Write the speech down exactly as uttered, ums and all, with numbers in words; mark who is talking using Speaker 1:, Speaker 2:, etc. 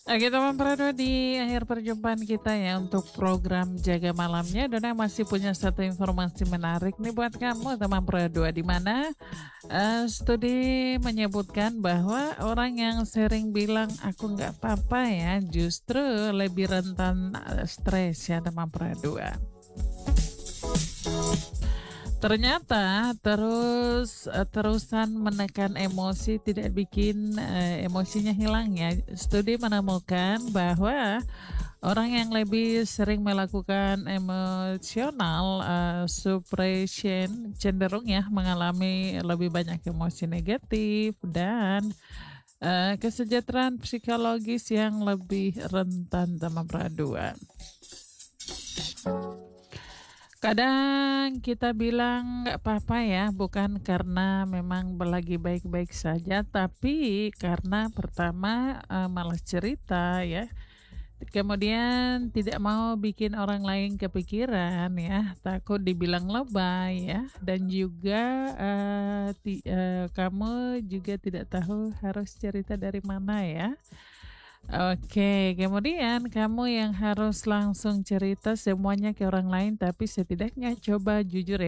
Speaker 1: Oke teman Prado, di akhir perjumpaan kita ya untuk program Jaga Malamnya, Dona masih punya satu informasi menarik nih buat kamu teman Prado, di mana eh, studi menyebutkan bahwa orang yang sering bilang aku nggak apa-apa ya justru lebih rentan eh, stres ya teman Prado. Ternyata terus eh, terusan menekan emosi tidak bikin eh, emosinya hilang ya. Studi menemukan bahwa orang yang lebih sering melakukan emosional eh, suppression cenderung ya mengalami lebih banyak emosi negatif dan eh, kesejahteraan psikologis yang lebih rentan sama peraduan. Kadang kita bilang nggak apa-apa ya, bukan karena memang lagi baik-baik saja, tapi karena pertama eh, malas cerita ya, kemudian tidak mau bikin orang lain kepikiran ya, takut dibilang lebay ya, dan juga eh, ti- eh, kamu juga tidak tahu harus cerita dari mana ya. Oke, kemudian kamu yang harus langsung cerita semuanya ke orang lain, tapi setidaknya coba jujur ya.